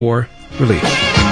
for relief.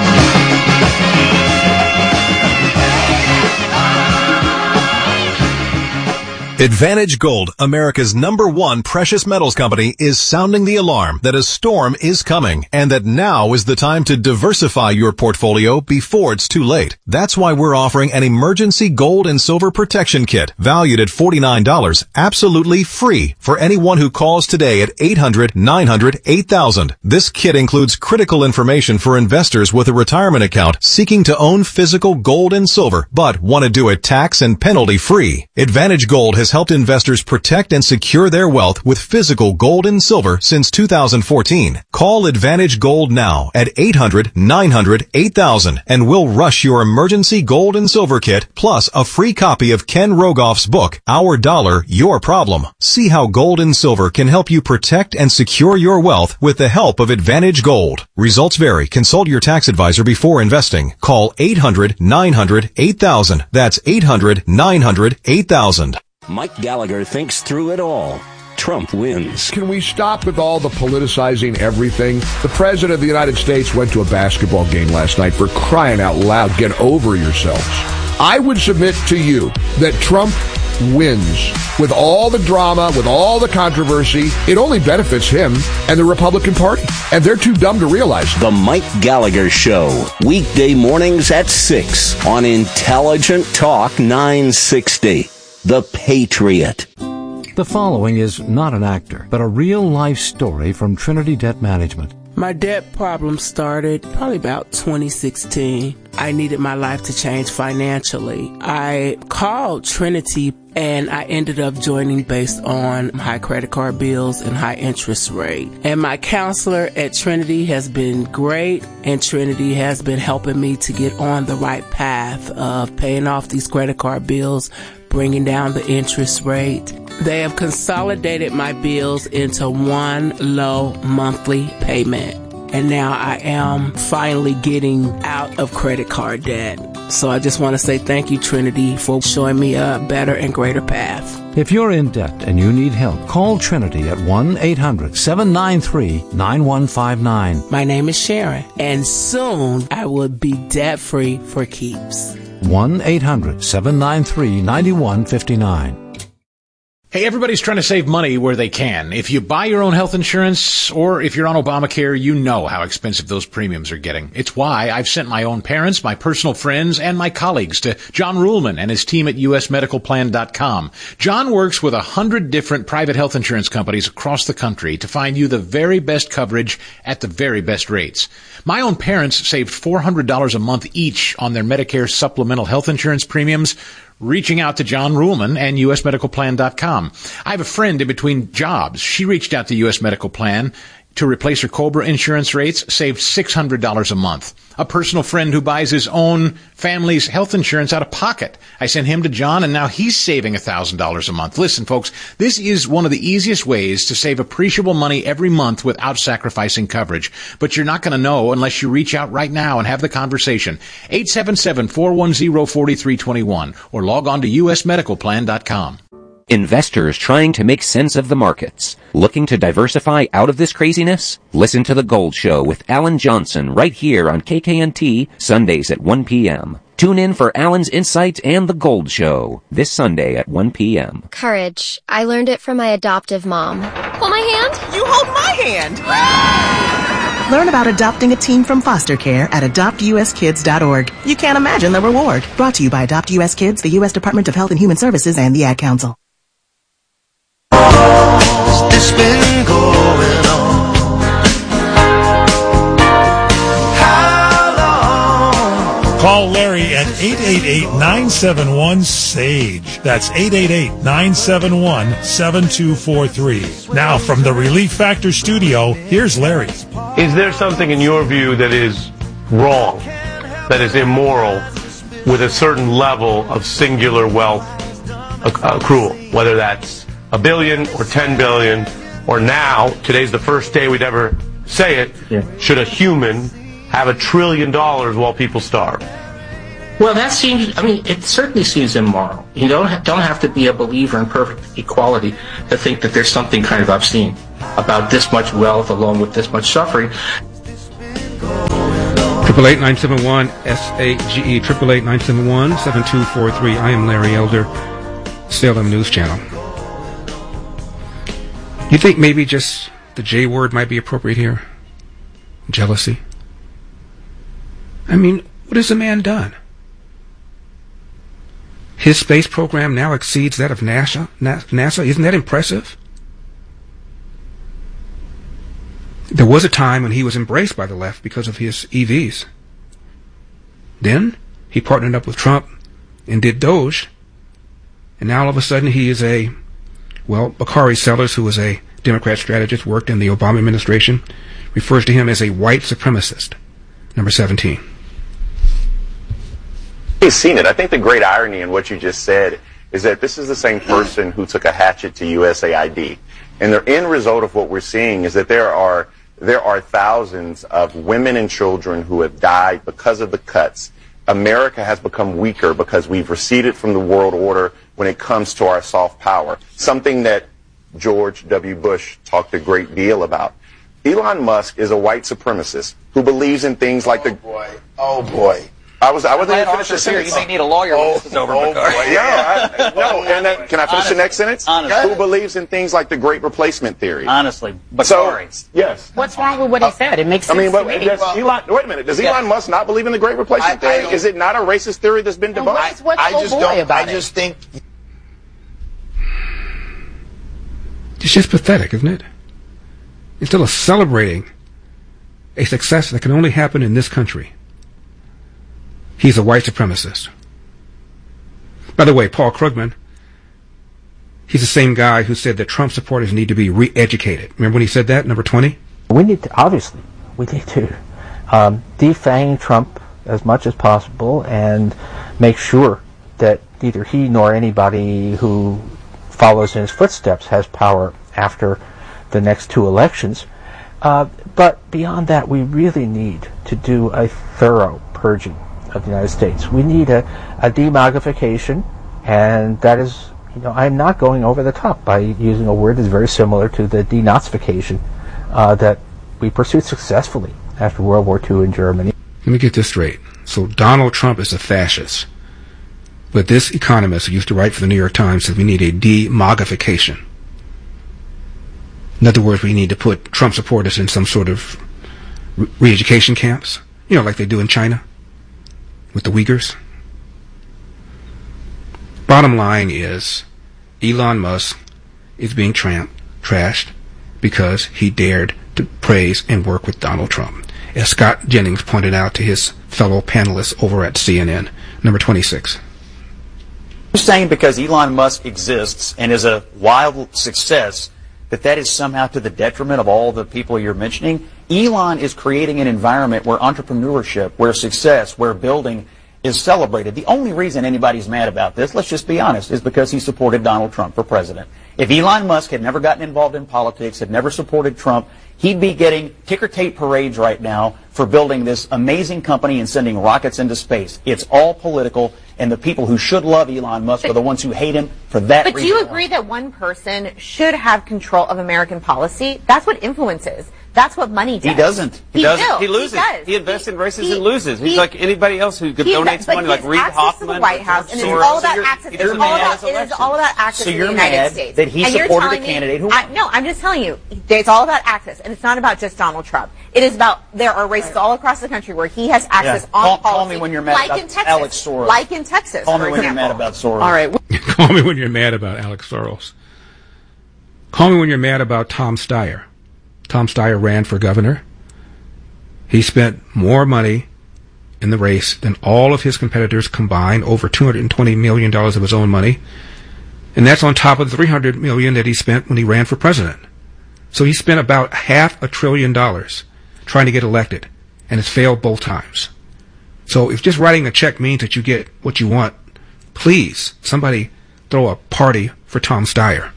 Advantage Gold, America's #1 precious metals company, is sounding the alarm that a storm is coming and that now is the time to diversify your portfolio before it's too late. That's why we're offering an emergency gold and silver protection kit valued at $49, absolutely free for anyone who calls today at 800-900-8000. This kit includes critical information for investors with a retirement account seeking to own physical gold and silver but want to do it tax and penalty free. Advantage Gold has helped investors protect and secure their wealth with physical gold and silver since 2014. Call Advantage Gold now at 800-900-8000 and we'll rush your emergency gold and silver kit plus a free copy of Ken Rogoff's book, Our Dollar, Your Problem. See how gold and silver can help you protect and secure your wealth with the help of Advantage Gold. Results vary. Consult your tax advisor before investing. Call 800-900-8000. That's 800-900-8000. Mike Gallagher thinks through it all. Trump wins. Can we stop with all the politicizing everything? The President of the United States went to a basketball game last night. For crying out loud, get over yourselves. I would submit to you that Trump wins. With all the drama, with all the controversy, it only benefits him and the Republican Party. And they're too dumb to realize it. The Mike Gallagher Show. Weekday mornings at 6 on Intelligent Talk 960. The Patriot. The following is not an actor, but a real-life story from Trinity Debt Management. My debt problem started probably about 2016. I needed my life to change financially. I called Trinity and I ended up joining based on high credit card bills and high interest rate. And my counselor at Trinity has been great, and Trinity has been helping me to get on the right path of paying off these credit card bills, bringing down the interest rate. They have consolidated my bills into one low monthly payment. And now I am finally getting out of credit card debt. So I just want to say thank you, Trinity, for showing me a better and greater path. If you're in debt and you need help, call Trinity at 1-800-793-9159. My name is Sharon, and soon I will be debt-free for keeps. 1-800-793-9159. Hey, everybody's trying to save money where they can. If you buy your own health insurance or if you're on Obamacare, you know how expensive those premiums are getting. It's why I've sent my own parents, my personal friends, and my colleagues to John Ruhlman and his team at usmedicalplan.com. John works with 100 different private health insurance companies across the country to find you the very best coverage at the very best rates. My own parents saved $400 a month each on their Medicare supplemental health insurance premiums, reaching out to John Ruhlman and usmedicalplan.com. I have a friend in between jobs. She reached out to US Medical Plan to replace her COBRA insurance rates, saved $600 a month. A personal friend who buys his own family's health insurance out of pocket. I sent him to John, and now he's saving $1,000 a month. Listen, folks, this is one of the easiest ways to save appreciable money every month without sacrificing coverage. But you're not going to know unless you reach out right now and have the conversation. 877-410-4321 or log on to usmedicalplan.com. Investors trying to make sense of the markets. Looking to diversify out of this craziness? Listen to The Gold Show with Alan Johnson right here on KKNT, Sundays at 1 p.m. Tune in for Alan's insights and The Gold Show this Sunday at 1 p.m. Courage. I learned it from my adoptive mom. Hold my hand. You hold my hand. Learn about adopting a teen from foster care at adoptuskids.org. You can't imagine the reward. Brought to you by Adopt US Kids, the U.S. Department of Health and Human Services, and the Ad Council. It's been going on. How long? Call Larry at 888-971-SAGE. That's 888-971-7243. Now from the Relief Factor studio, here's Larry. Is there something in your view that is wrong, that is immoral, with a certain level of singular wealth accrual, whether that's $1 billion or $10 billion, or now, today's the first day we'd ever say it, should a human have $1 trillion while people starve? Well, that seems, it certainly seems immoral. You don't have to be a believer in perfect equality to think that there's something kind of obscene about this much wealth along with this much suffering. 888-971-SAGE, 888-971-7243. I am Larry Elder, Salem News Channel. You think maybe just the J word might be appropriate here? Jealousy? I mean, what has the man done? His space program now exceeds that of NASA. Isn't that impressive? There was a time when he was embraced by the left because of his EVs. Then he partnered up with Trump and did Doge. And now all of a sudden he is Bakari Sellers, who was a Democrat strategist, worked in the Obama administration, refers to him as a white supremacist. Number 17. He's seen it. I think the great irony in what you just said is that this is the same person who took a hatchet to USAID. And the end result of what we're seeing is that there are thousands of women and children who have died because of the cuts. America has become weaker because we've receded from the world order when it comes to our soft power, something that George W. Bush talked a great deal about. Elon Musk is a white supremacist who believes in things like Oh boy. I wasn't even finish the sentence. You may need a lawyer when this is over, Bakari. Can I finish the next sentence? Honestly. Who believes in things like the Great Replacement Theory? Honestly, Bakari. Yes. What's wrong with what he said? It makes sense to me. Wait a minute. Does Elon Musk not believe in the Great Replacement Theory? Is it not a racist theory that's been debunked? I just think It's just pathetic, isn't it? Instead of celebrating a success that can only happen in this country, he's a white supremacist. By the way, Paul Krugman, he's the same guy who said that Trump supporters need to be re-educated. Remember when he said that, number 20? We need to defang Trump as much as possible and make sure that neither he nor anybody who follows in his footsteps has power after the next two elections. But beyond that, we really need to do a thorough purging of the United States. We need a demognification, and that is, I'm not going over the top by using a word that's very similar to the denazification that we pursued successfully after World War II in Germany. Let me get this straight. So Donald Trump is a fascist. But this economist who used to write for the New York Times said we need a demogification. In other words, we need to put Trump supporters in some sort of re-education camps, like they do in China with the Uyghurs. Bottom line is, Elon Musk is being trashed because he dared to praise and work with Donald Trump, as Scott Jennings pointed out to his fellow panelists over at CNN. Number 26. You're saying because Elon Musk exists and is a wild success that is somehow to the detriment of all the people you're mentioning? Elon is creating an environment where entrepreneurship, where success, where building is celebrated. The only reason anybody's mad about this, let's just be honest, is because he supported Donald Trump for president. If Elon Musk had never gotten involved in politics, had never supported Trump, he'd be getting ticker tape parades right now for building this amazing company and sending rockets into space. It's all political, and the people who should love Elon Musk are the ones who hate him for that reason. But do you agree that one person should have control of American policy? That's what influence is. That's what money does. He doesn't. He doesn't. He loses. does. He invests in races and loses. He's like anybody else who donates money, like Reid Hoffman. To the White House, and it's all about access. It is all about access so in the United States. That he supported a candidate who won. No, I'm just telling you, it's all about access, and it's not about just Donald Trump. It is about, there are races all across the country where he has access on policy. Call me when you're mad about Alex Soros. Like in Texas, Call me when you're mad about Soros. All right. Call me when you're mad about Alex Soros. Call me when you're mad about Tom Steyer. Tom Steyer ran for governor. He spent more money in the race than all of his competitors combined, over $220 million of his own money. And that's on top of the $300 million that he spent when he ran for president. So he spent about $500 billion trying to get elected, and has failed both times. So if just writing a check means that you get what you want, please, somebody throw a party for Tom Steyer.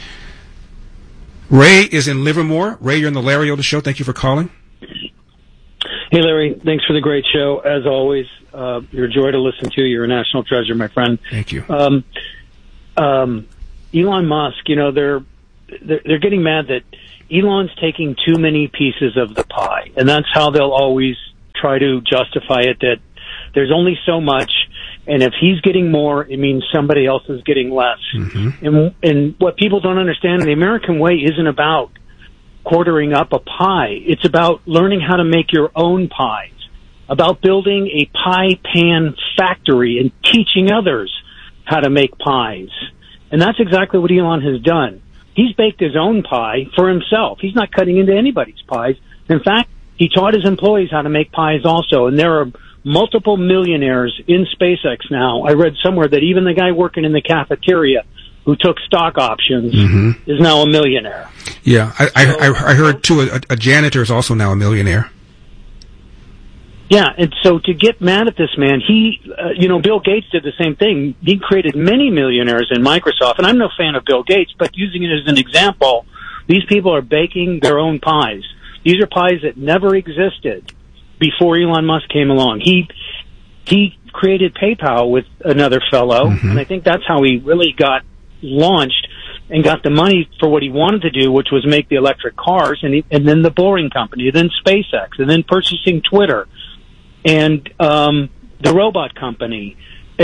Ray is in Livermore. Ray, you're on the Larry Elder Show. Thank you for calling. Hey, Larry. Thanks for the great show. As always, you're a joy to listen to. You're a national treasure, my friend. Thank you. Elon Musk, they're getting mad that Elon's taking too many pieces of the pie, and that's how they'll always try to justify it that there's only so much, and if he's getting more, it means somebody else is getting less. And what people don't understand, the American way isn't about quartering up a pie. It's about learning how to make your own pies, about building a pie pan factory and teaching others how to make pies. And that's exactly what Elon has done. He's baked his own pie for himself. He's not cutting into anybody's pies. In fact, he taught his employees how to make pies also. And there are multiple millionaires in SpaceX now. I read somewhere that even the guy working in the cafeteria who took stock options is now a millionaire. Yeah, I heard, too, a janitor is also now a millionaire. Yeah, and so to get mad at this man, Bill Gates did the same thing. He created many millionaires in Microsoft, and I'm no fan of Bill Gates, but using it as an example, these people are baking their own pies. These are pies that never existed before Elon Musk came along. He created PayPal with another fellow, and I think that's how he really got launched and got the money for what he wanted to do, which was make the electric cars, and then the Boring Company, then SpaceX, and then purchasing Twitter, and the robot company.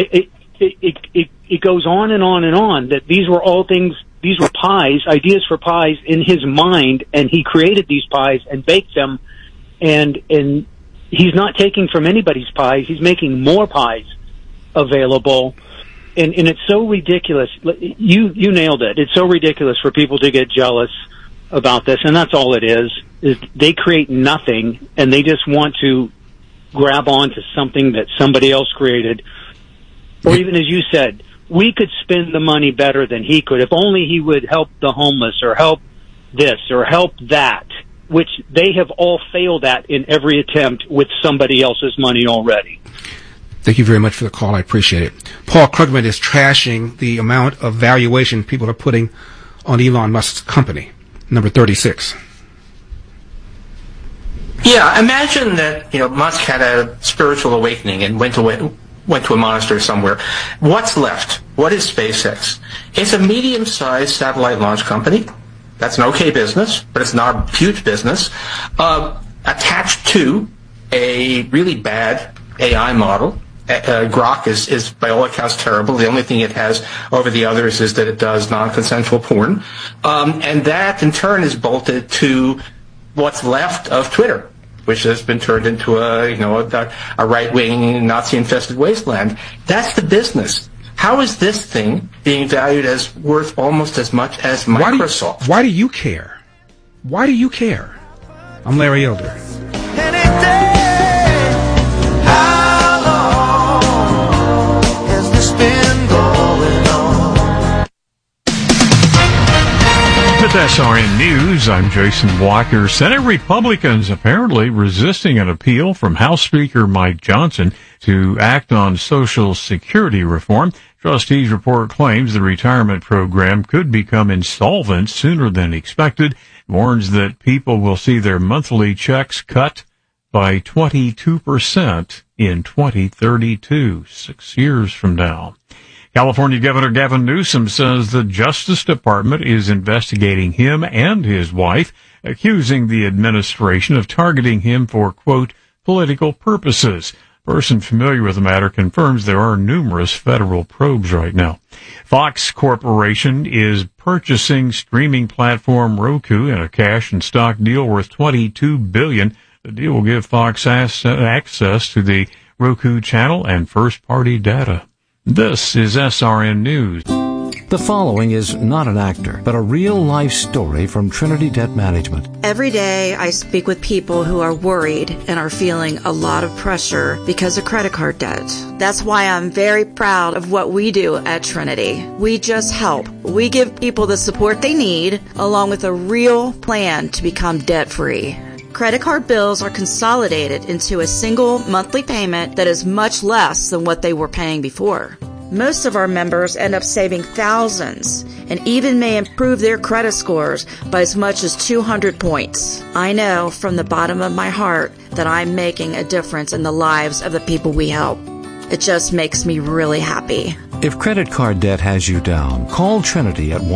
It goes on and on and on, that these were all things, these were pies, ideas for pies in his mind, and he created these pies and baked them, and he's not taking from anybody's pies, he's making more pies available, and it's so ridiculous. You nailed it. It's so ridiculous for people to get jealous about this, and that's all it is they create nothing, and they just want to grab on to something that somebody else created. Or even, as you said, we could spend the money better than he could. If only he would help the homeless or help this or help that, which they have all failed at in every attempt with somebody else's money already. Thank you very much for the call. I appreciate it. Paul Krugman is trashing the amount of valuation people are putting on Elon Musk's company. Number 36. Yeah, imagine that Musk had a spiritual awakening and went to a monastery somewhere. What's left? What is SpaceX? It's a medium-sized satellite launch company. That's an okay business, but it's not a huge business. Attached to a really bad AI model. Grok is by all accounts terrible. The only thing it has over the others is that it does non-consensual porn. And that, in turn, is bolted to what's left of Twitter, which has been turned into a right-wing, Nazi-infested wasteland. That's the business. How is this thing being valued as worth almost as much as Microsoft? Why do you care? Why do you care? I'm Larry Elder. How long has this been going on? With SRN News, I'm Jason Walker. Senate Republicans apparently resisting an appeal from House Speaker Mike Johnson to act on Social Security reform. Trustees report claims the retirement program could become insolvent sooner than expected. Warns that people will see their monthly checks cut by 22% in 2032, 6 years from now. California Governor Gavin Newsom says the Justice Department is investigating him and his wife, accusing the administration of targeting him for, quote, political purposes. A person familiar with the matter confirms there are numerous federal probes right now. Fox Corporation is purchasing streaming platform Roku in a cash and stock deal worth $22 billion. The deal will give Fox access to the Roku channel and first-party data. This is SRN News. The following is not an actor, but a real-life story from Trinity Debt Management. Every day I speak with people who are worried and are feeling a lot of pressure because of credit card debt. That's why I'm very proud of what we do at Trinity. We just help. We give people the support they need, along with a real plan to become debt-free. Credit card bills are consolidated into a single monthly payment that is much less than what they were paying before. Most of our members end up saving thousands and even may improve their credit scores by as much as 200 points. I know from the bottom of my heart that I'm making a difference in the lives of the people we help. It just makes me really happy. If credit card debt has you down, call Trinity at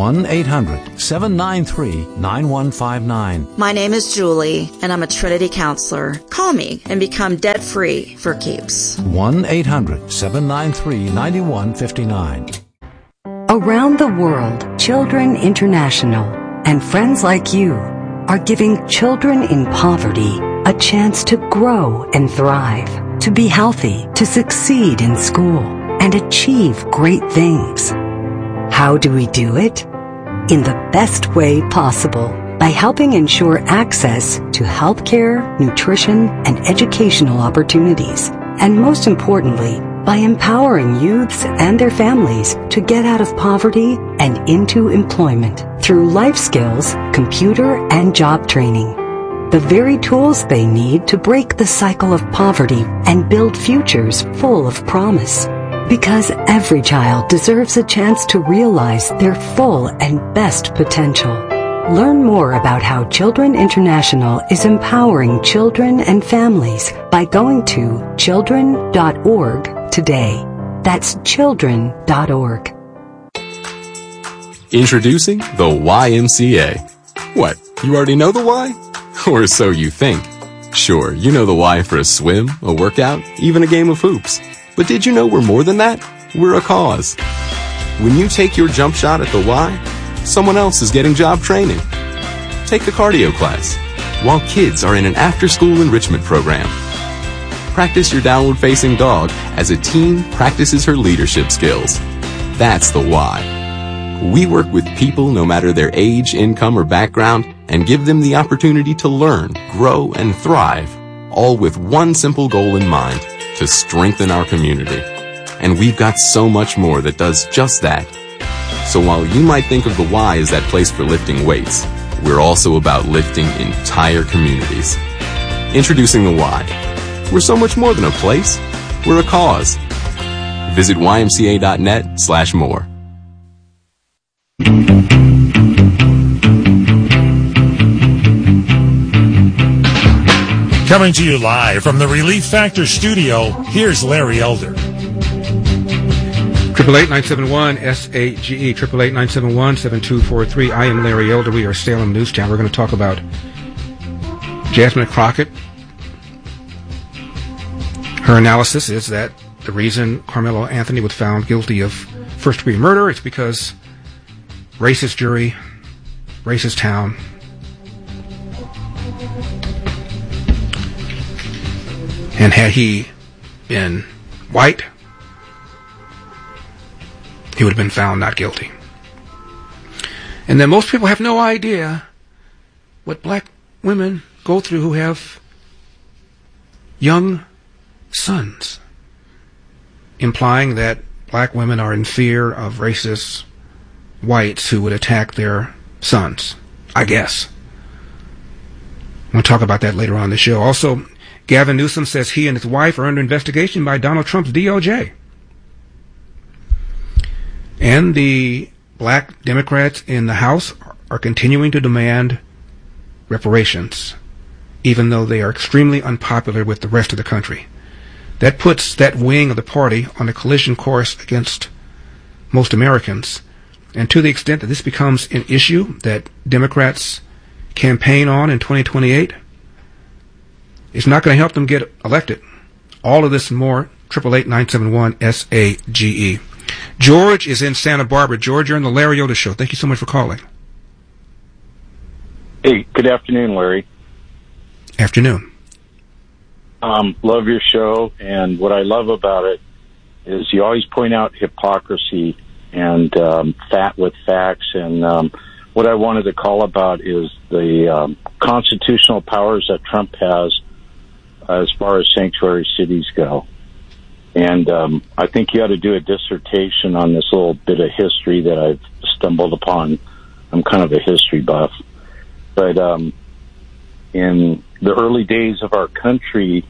1-800-793-9159. My name is Julie, and I'm a Trinity counselor. Call me and become debt-free for keeps. 1-800-793-9159. Around the world, Children International and friends like you are giving children in poverty a chance to grow and thrive, to be healthy, to succeed in school, and achieve great things. How do we do it? In the best way possible, by helping ensure access to healthcare, nutrition, and educational opportunities. And most importantly, by empowering youths and their families to get out of poverty and into employment through life skills, computer, and job training. The very tools they need to break the cycle of poverty and build futures full of promise. Because every child deserves a chance to realize their full and best potential. Learn more about how Children International is empowering children and families by going to children.org today. That's children.org. Introducing the YMCA. What, you already know the why? Or so you think. Sure, you know the why for a swim, a workout, even a game of hoops. But did you know we're more than that? We're a cause. When you take your jump shot at the Y, someone else is getting job training. Take the cardio class, while kids are in an after-school enrichment program. Practice your downward-facing dog as a teen practices her leadership skills. That's the why. We work with people no matter their age, income, or background and give them the opportunity to learn, grow, and thrive, all with one simple goal in mind, to strengthen our community. And we've got so much more that does just that. So while you might think of the Y as that place for lifting weights, we're also about lifting entire communities. Introducing the Y. We're so much more than a place. We're a cause. Visit ymca.net/more. Coming to you live from the Relief Factor studio, here's Larry Elder. 888-971-SAGE, 888-971-7243. I am Larry Elder. We are Salem News Channel. We're going to talk about Jasmine Crockett. Her analysis is that the reason Carmelo Anthony was found guilty of first-degree murder is because racist jury, racist town. And had he been white, he would have been found not guilty. And then most people have no idea what black women go through who have young sons, implying that black women are in fear of racist whites who would attack their sons, I guess. We'll talk about that later on in the show. Also, Gavin Newsom says he and his wife are under investigation by Donald Trump's DOJ. And the black Democrats in the House are continuing to demand reparations, even though they are extremely unpopular with the rest of the country. That puts that wing of the party on a collision course against most Americans. And to the extent that this becomes an issue that Democrats campaign on in 2028, it's not going to help them get elected. All of this and more, 888-971-SAGE. George is in Santa Barbara. George, you're on the Larry Elder Show. Thank you so much for calling. Hey, good afternoon, Larry. Afternoon. Love your show, and what I love about it is you always point out hypocrisy and fat with facts, and what I wanted to call about is the constitutional powers that Trump has as far as sanctuary cities go. And I think you ought to do a dissertation on this little bit of history that I've stumbled upon. I'm kind of a history buff. But in the early days of our country,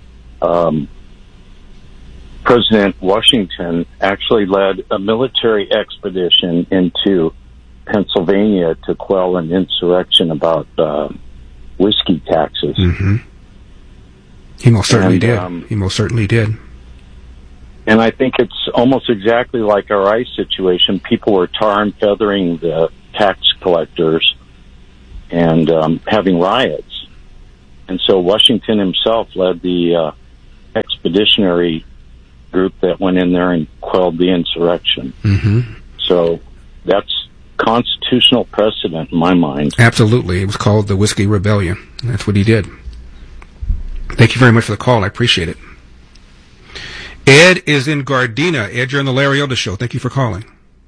President Washington actually led a military expedition into Pennsylvania to quell an insurrection about whiskey taxes. Mm-hmm. He most certainly did. He most certainly did. And I think it's almost exactly like our ICE situation. People were tar and feathering the tax collectors and having riots. And so Washington himself led the expeditionary group that went in there and quelled the insurrection. Mm-hmm. So that's constitutional precedent in my mind. Absolutely. It was called the Whiskey Rebellion. That's what he did. Thank you very much for the call. I appreciate it. Ed is in Gardena. Ed, you're on the Larry Elder Show. Thank you for calling.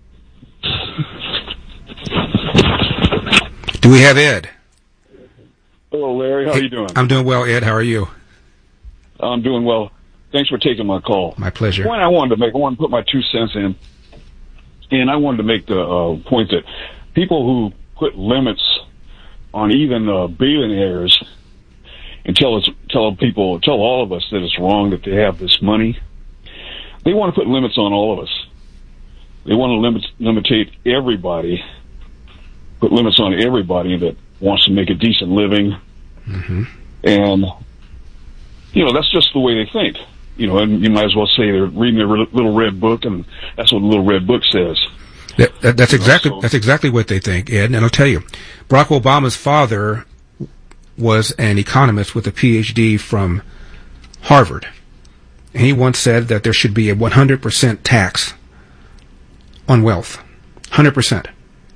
Do we have Ed? Hello, Larry. How are you doing? I'm doing well, Ed. How are you? I'm doing well. Thanks for taking my call. My pleasure. The point I wanted to put my 2 cents in, and I wanted to make the point that people who put limits on even billionaires and tell all of us that it's wrong that they have this money, they want to put limits on all of us. They want to limitate everybody, put limits on everybody that wants to make a decent living. Mm-hmm. And, that's just the way they think. And you might as well say they're reading their little red book, and that's what the little red book says. That's exactly what they think, Ed. And I'll tell you, Barack Obama's father was an economist with a PhD from Harvard. He once said that there should be a 100% tax on wealth. 100%.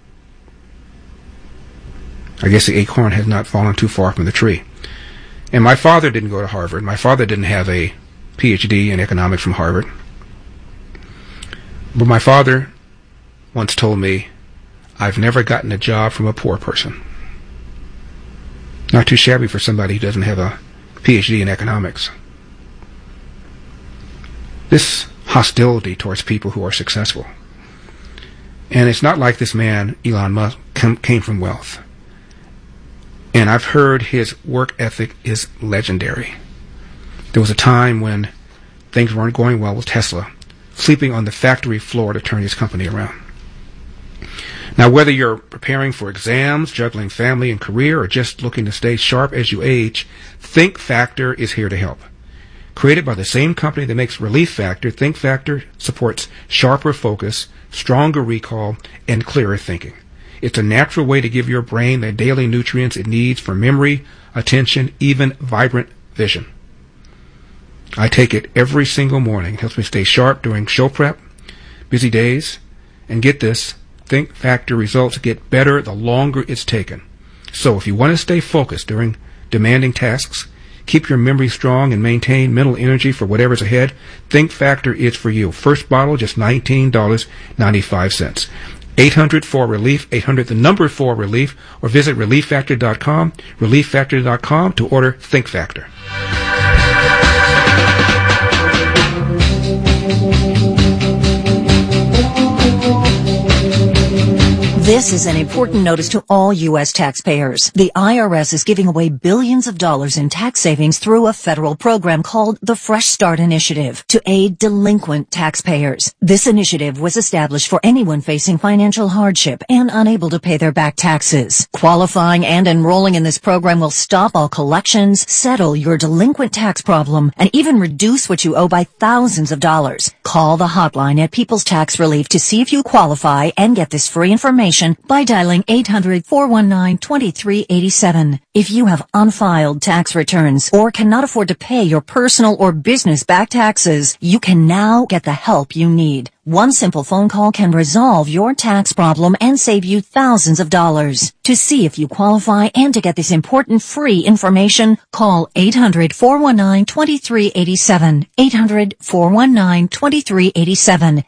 I guess the acorn has not fallen too far from the tree. And my father didn't go to Harvard. My father didn't have a PhD in economics from Harvard. But my father once told me, I've never gotten a job from a poor person. Not too shabby for somebody who doesn't have a PhD in economics. This hostility towards people who are successful. And it's not like this man, Elon Musk, came from wealth. And I've heard his work ethic is legendary. There was a time when things weren't going well with Tesla, sleeping on the factory floor to turn his company around. Now, whether you're preparing for exams, juggling family and career, or just looking to stay sharp as you age, Think Factor is here to help. Created by the same company that makes Relief Factor, Think Factor supports sharper focus, stronger recall, and clearer thinking. It's a natural way to give your brain the daily nutrients it needs for memory, attention, even vibrant vision. I take it every single morning. It helps me stay sharp during show prep, busy days, and get this, Think Factor results get better the longer it's taken. So if you want to stay focused during demanding tasks, keep your memory strong, and maintain mental energy for whatever's ahead, Think Factor is for you. First bottle, just $19.95. 800-4-RELIEF, 800-4-RELIEF, or visit ReliefFactor.com, ReliefFactor.com to order Think Factor. This is an important notice to all U.S. taxpayers. The IRS is giving away billions of dollars in tax savings through a federal program called the Fresh Start Initiative to aid delinquent taxpayers. This initiative was established for anyone facing financial hardship and unable to pay their back taxes. Qualifying and enrolling in this program will stop all collections, settle your delinquent tax problem, and even reduce what you owe by thousands of dollars. Call the hotline at People's Tax Relief to see if you qualify and get this free information by dialing 800-419-2387. If you have unfiled tax returns or cannot afford to pay your personal or business back taxes, you can now get the help you need. One simple phone call can resolve your tax problem and save you thousands of dollars. To see if you qualify and to get this important free information, call 800-419-2387. 800-419-2387.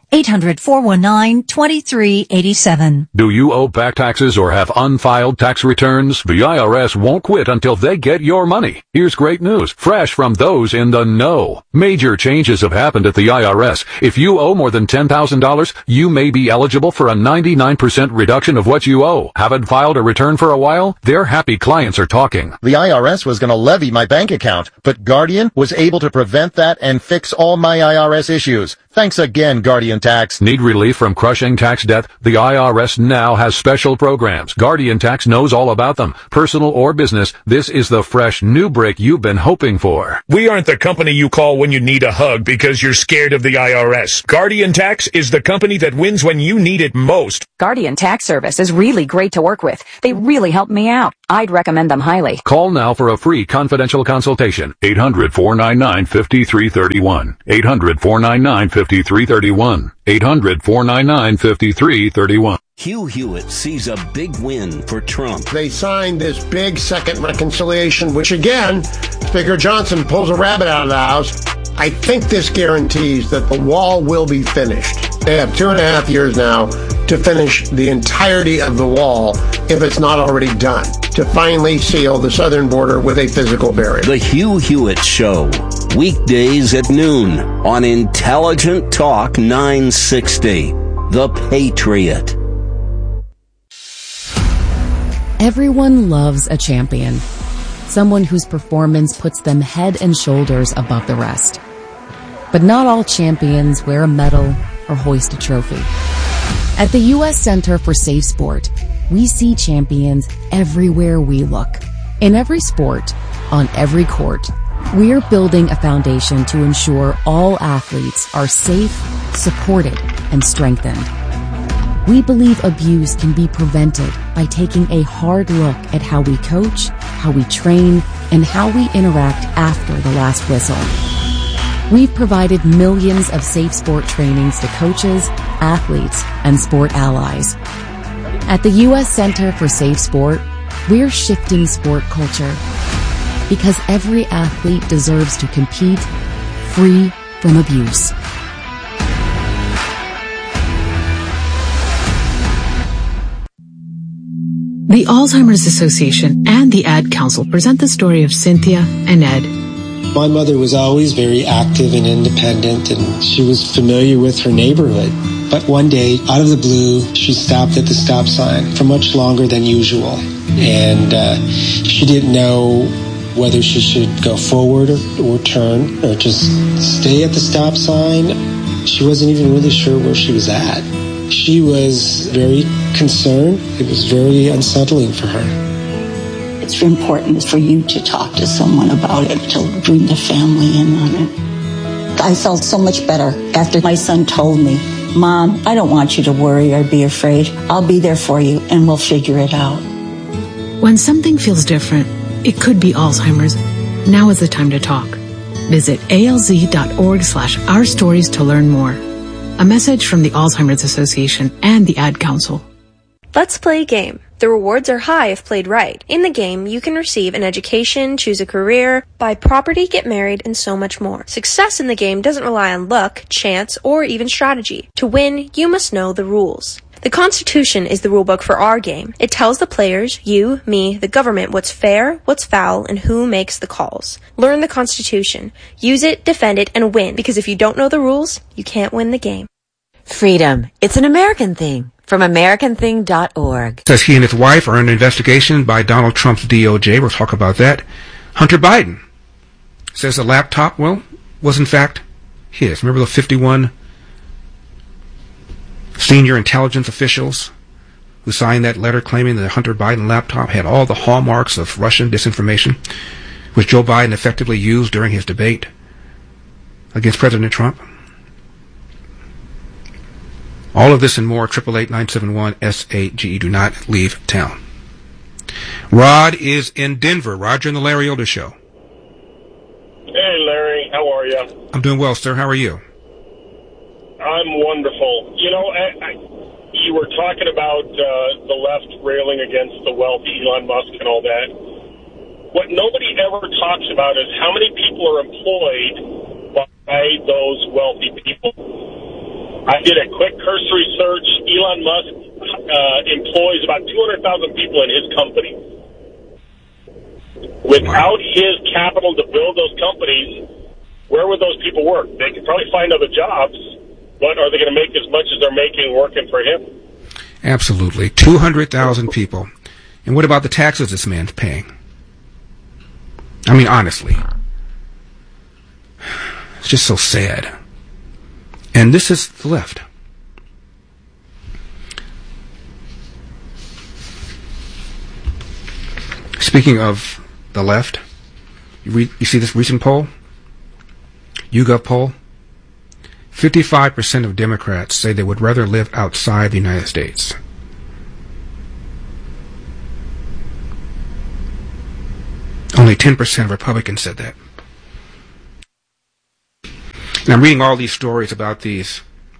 800-419-2387. Do you owe back taxes or have unfiled tax returns? The IRS won't quit until they get your money. Here's great news, fresh from those in the know. Major changes have happened at the IRS. If you owe more than $10,000, you may be eligible for a 99% reduction of what you owe. Haven't filed a return for a while? Their happy clients are talking. The IRS was going to levy my bank account, but Guardian was able to prevent that and fix all my IRS issues. Thanks again, Guardian Tax. Need relief from crushing tax debt? The IRS now has special programs. Guardian Tax knows all about them. Personal or business, this is the fresh new break you've been hoping for. We aren't the company you call when you need a hug because you're scared of the IRS. Guardian Tax is the company that wins when you need it most. Guardian Tax Service is really great to work with. They really helped me out. I'd recommend them highly. Call now for a free confidential consultation. 800-499-5331. 800-499-5331. 800-499-5331. Hugh Hewitt sees a big win for Trump. They signed this big second reconciliation, which again, Speaker Johnson pulls a rabbit out of the house. I think this guarantees that the wall will be finished. They have 2.5 years now to finish the entirety of the wall, if it's not already done, to finally seal the southern border with a physical barrier. The Hugh Hewitt Show, weekdays at noon on Intelligent Talk 960, The Patriot. Everyone loves a champion, someone whose performance puts them head and shoulders above the rest. But not all champions wear a medal or hoist a trophy. At the U.S. Center for Safe Sport, we see champions everywhere we look. In every sport, on every court, we're building a foundation to ensure all athletes are safe, supported, and strengthened. We believe abuse can be prevented by taking a hard look at how we coach, how we train, and how we interact after the last whistle. We've provided millions of safe sport trainings to coaches, athletes, and sport allies. At the U.S. Center for Safe Sport, we're shifting sport culture because every athlete deserves to compete free from abuse. The Alzheimer's Association and the Ad Council present the story of Cynthia and Ed. My mother was always very active and independent, and she was familiar with her neighborhood. But one day, out of the blue, she stopped at the stop sign for much longer than usual. And she didn't know whether she should go forward or turn or just stay at the stop sign. She wasn't even really sure where she was at. She was very concerned. It was very unsettling for her. It's important for you to talk to someone about it, to bring the family in on it. I felt so much better after my son told me, Mom, I don't want you to worry or be afraid. I'll be there for you and we'll figure it out. When something feels different, it could be Alzheimer's. Now is the time to talk. Visit alz.org/ourstories to learn more. A message from the Alzheimer's Association and the Ad Council. Let's play a game. The rewards are high if played right. In the game, you can receive an education, choose a career, buy property, get married, and so much more. Success in the game doesn't rely on luck, chance, or even strategy. To win, you must know the rules. The Constitution is the rulebook for our game. It tells the players, you, me, the government, what's fair, what's foul, and who makes the calls. Learn the Constitution. Use it, defend it, and win, because if you don't know the rules, you can't win the game. Freedom. It's an American thing. From AmericanThing.org. Says he and his wife are under investigation by Donald Trump's DOJ. We'll talk about that. Hunter Biden says the laptop, was in fact his. Remember the 51 senior intelligence officials who signed that letter claiming that the Hunter Biden laptop had all the hallmarks of Russian disinformation, which Joe Biden effectively used during his debate against President Trump? All of this and more, 888-971-SAGE. Do not leave town. Rod is in Denver. Roger and the Larry Elder Show. Hey, Larry. How are you? I'm doing well, sir. How are you? I'm wonderful. You know, you were talking about the left railing against the wealthy Elon Musk and all that. What nobody ever talks about is how many people are employed by those wealthy people. I did a quick cursory search. Elon Musk employs about 200,000 people in his company. Without his capital to build those companies, where would those people work? They could probably find other jobs, but are they going to make as much as they're making working for him? Absolutely. 200,000 people. And what about the taxes this man's paying? I mean, honestly. It's just so sad. And this is the left. Speaking of the left, you see this recent poll? YouGov poll? 55% of Democrats say they would rather live outside the United States. Only 10% of Republicans said that. And I'm reading all these stories about these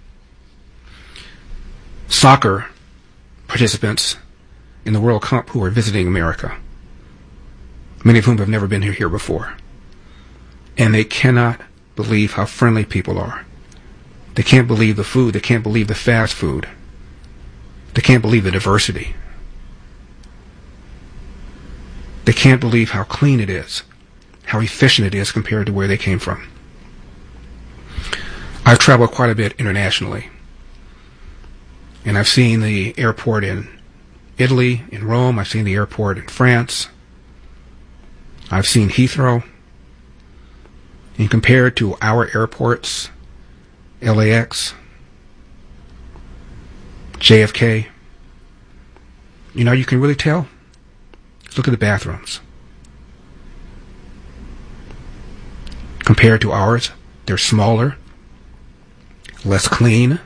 soccer participants in the World Cup who are visiting America, many of whom have never been here before. And they cannot believe how friendly people are. They can't believe the food. They can't believe the fast food. They can't believe the diversity. They can't believe how clean it is, how efficient it is compared to where they came from. I've traveled quite a bit internationally, and I've seen the airport in Italy, in Rome. I've seen the airport in France. I've seen Heathrow. And compared to our airports, LAX, JFK, you can really tell. Look at the bathrooms. Compared to ours, they're smaller, less clean.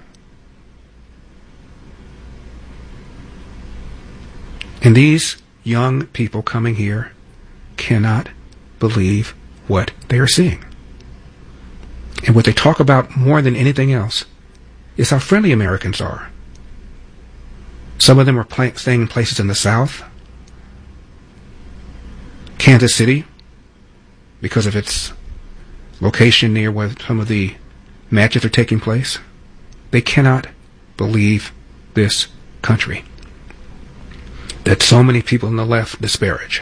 And these young people coming here cannot believe what they are seeing. And what they talk about more than anything else is how friendly Americans are. Some of them are staying in places in the South, Kansas City, because of its location near where some of the matches are taking place. They cannot believe this country that so many people on the left disparage.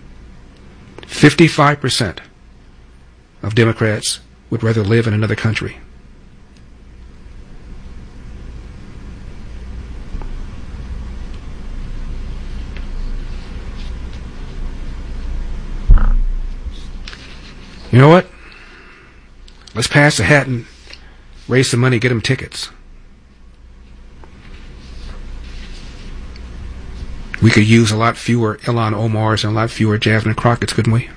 55% of Democrats would rather live in another country. You know what? Let's pass the hat and raise some money, get them tickets. We could use a lot fewer Ilhan Omars and a lot fewer Jasmine Crockett's, couldn't we?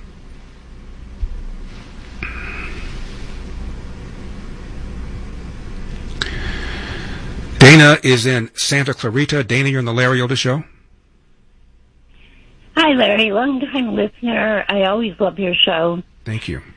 Dana is in Santa Clarita. Dana, you're on the Larry Elder Show. Hi, Larry. Long-time listener. I always love your show. Thank you.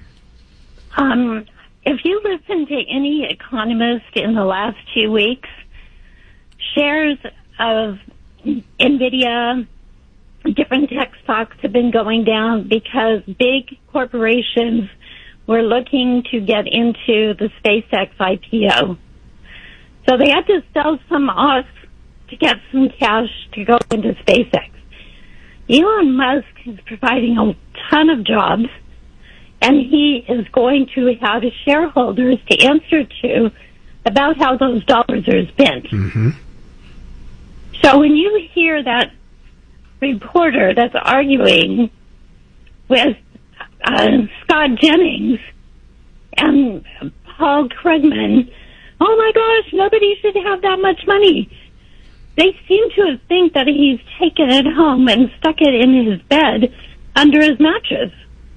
If you listen to any economist in the last 2 weeks, shares of NVIDIA, different tech stocks have been going down because big corporations were looking to get into the SpaceX IPO. So they had to sell some off to get some cash to go into SpaceX. Elon Musk is providing a ton of jobs, and he is going to have his shareholders to answer to about how those dollars are spent. Mm-hmm. So when you hear that reporter that's arguing with Scott Jennings and Paul Krugman, oh my gosh, nobody should have that much money. They seem to think that he's taken it home and stuck it in his bed under his mattress.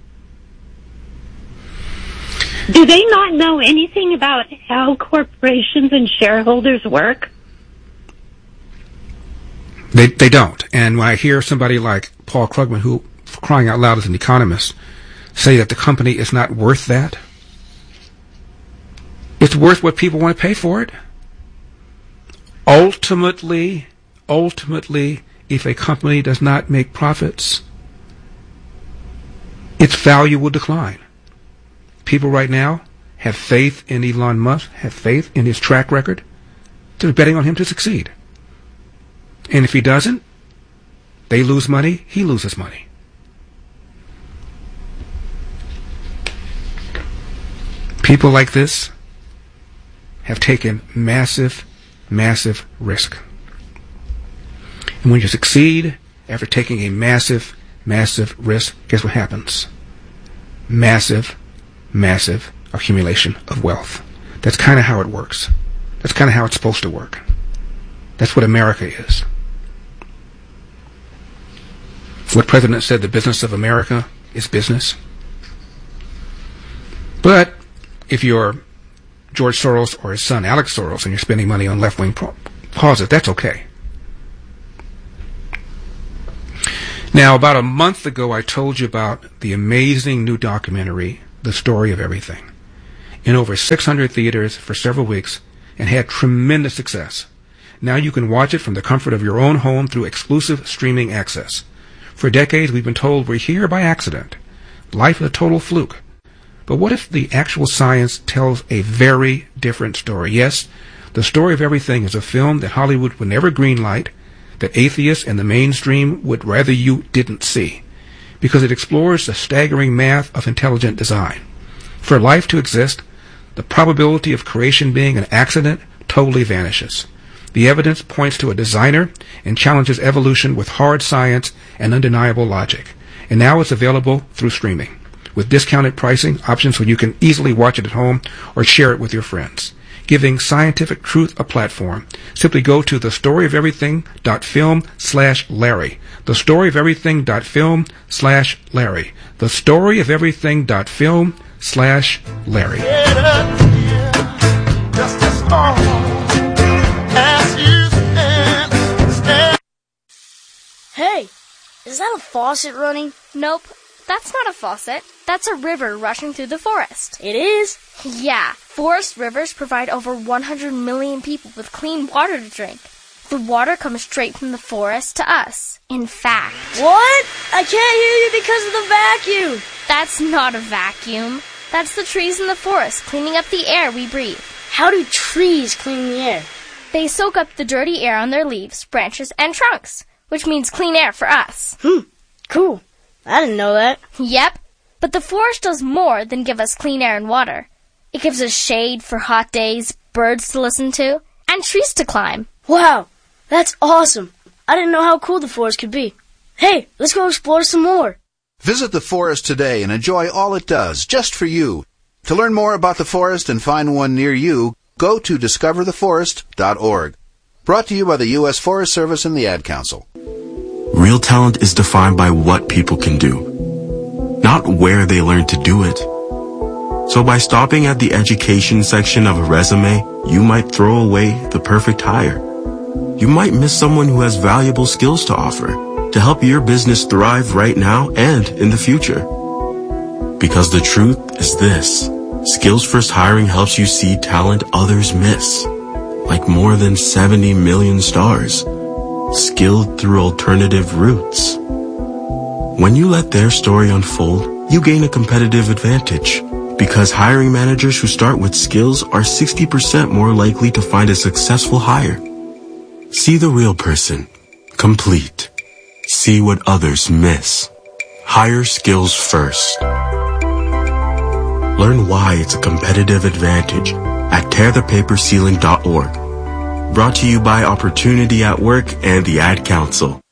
Do they not know anything about how corporations and shareholders work? They don't. And when I hear somebody like Paul Krugman, who, for crying out loud, is an economist, say that the company is not worth that, it's worth what people want to pay for it. Ultimately, if a company does not make profits, its value will decline. People right now have faith in Elon Musk, have faith in his track record. They're betting on him to succeed. And if he doesn't, they lose money, he loses money. People like this have taken massive risk. And when you succeed after taking a massive risk, guess what happens? Massive accumulation of wealth. That's kind of how it works. That's kind of how it's supposed to work. That's what America is. What President said, the business of America is business. But if you're George Soros or his son Alex Soros and you're spending money on left-wing causes, that's okay. Now, about a month ago, I told you about the amazing new documentary, The Story of Everything, in over 600 theaters for several weeks and had tremendous success. Now you can watch it from the comfort of your own home through exclusive streaming access. For decades, we've been told we're here by accident. Life is a total fluke. But what if the actual science tells a very different story? Yes, The Story of Everything is a film that Hollywood would never greenlight, that atheists and the mainstream would rather you didn't see, because it explores the staggering math of intelligent design. For life to exist, the probability of creation being an accident totally vanishes. The evidence points to a designer and challenges evolution with hard science and undeniable logic. And now it's available through streaming, with discounted pricing, options so you can easily watch it at home or share it with your friends. Giving scientific truth a platform, simply go to thestoryoferything.film/Larry. Thestoryoferything.film/Larry. Thestoryoferything.film/Larry. Hey, is that a faucet running? Nope, that's not a faucet. That's a river rushing through the forest. It is? Yeah, forest rivers provide over 100 million people with clean water to drink. The water comes straight from the forest to us. In fact... What? I can't hear you because of the vacuum. That's not a vacuum. That's the trees in the forest cleaning up the air we breathe. How do trees clean the air? They soak up the dirty air on their leaves, branches, and trunks, which means clean air for us. Cool. I didn't know that. Yep. But the forest does more than give us clean air and water. It gives us shade for hot days, birds to listen to, and trees to climb. Wow, that's awesome. I didn't know how cool the forest could be. Hey, let's go explore some more. Visit the forest today and enjoy all it does, just for you. To learn more about the forest and find one near you, go to discovertheforest.org. Brought to you by the U.S. Forest Service and the Ad Council. Real talent is defined by what people can do, not where they learn to do it. So by stopping at the education section of a resume, you might throw away the perfect hire. You might miss someone who has valuable skills to offer to help your business thrive right now and in the future. Because the truth is this: Skills First Hiring helps you see talent others miss, like more than 70 million stars, skilled through alternative routes. When you let their story unfold, you gain a competitive advantage, because hiring managers who start with skills are 60% more likely to find a successful hire. See the real person, complete. See what others miss. Hire skills first. Learn why it's a competitive advantage at tearthepaperceiling.org. Brought to you by Opportunity at Work and the Ad Council.